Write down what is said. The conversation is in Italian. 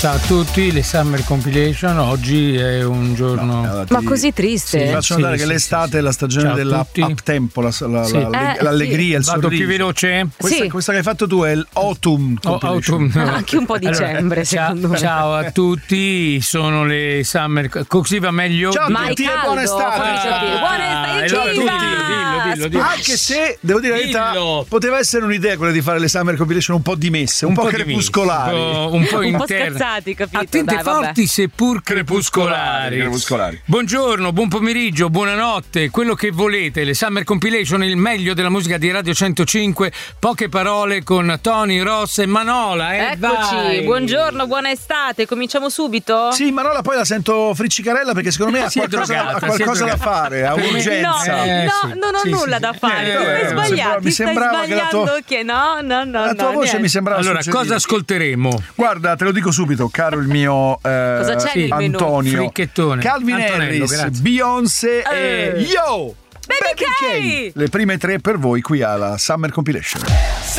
Ciao a tutti, le Summer Compilation. Oggi è un giorno ma così triste. Ti faccio notare che l'estate è la stagione dell'uptempo, l'allegria, il Vado sorriso. più veloce? Questa che hai fatto tu è l'autumn. Anche un po' dicembre, secondo me. Ciao a tutti, sono le Summer. Così va meglio? Ciao a tutti e buona estate. Buona estate, dillo. Anche se devo dire la verità, poteva essere un'idea quella di fare le Summer Compilation un po' dimesse, un po' crepuscolari, un po' scherzati, capito? Attente, dai, forti seppur crepuscolari. Buongiorno, buon pomeriggio, buonanotte, quello che volete. Le Summer Compilation, il meglio della musica di Radio 105. Poche parole con Tony, Ross e Manola. Eccoci, vai. Buongiorno, buona estate. Cominciamo subito? Sì, Manola poi la sento friccicarella perché secondo me ha qualcosa da fare, ha urgenza. Non ho nulla da fare. Stai sbagliando. Mi sembrava che la tua voce mi sembrava. Allora, cosa ascolteremo? Guarda, te lo dico subito, caro il mio cosa c'è nel menù? Antonio. Fricchettone. Calvin Antonello, Harris, grazie. Beyoncé e Yo! Baby K! Le prime tre per voi qui alla Summer Compilation.